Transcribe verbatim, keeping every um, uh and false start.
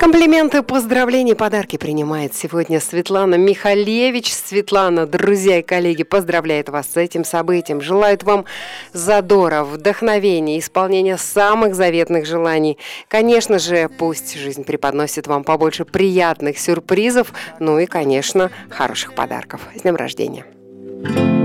Комплименты, поздравления, подарки принимает сегодня Светлана Михалевич. Светлана, друзья и коллеги, поздравляет вас с этим событием. Желает вам задора, вдохновения, исполнения самых заветных желаний. Конечно же, пусть жизнь преподносит вам побольше приятных сюрпризов, ну и, конечно, хороших подарков. С днем рождения!